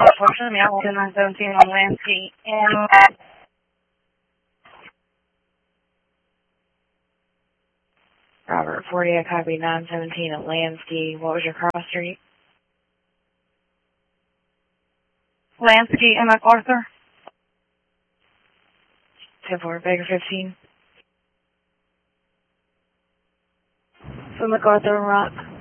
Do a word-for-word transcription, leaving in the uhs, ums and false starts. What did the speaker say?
Unfortunately, I was in nine seventeen on Lansky and Robert forty, I copy nine seventeen at Lansky. What was your cross street? Lansky and MacArthur. ten four, Baker fifteen. So MacArthur and Rock.